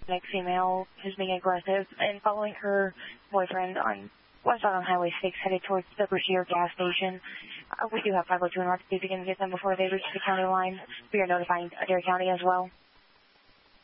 suspect female who's being aggressive and following her boyfriend on westbound on Highway 6 headed towards the Brashear gas station. We do have 502 North. See if we can get them before they reach the county line. We are notifying Adair County as well.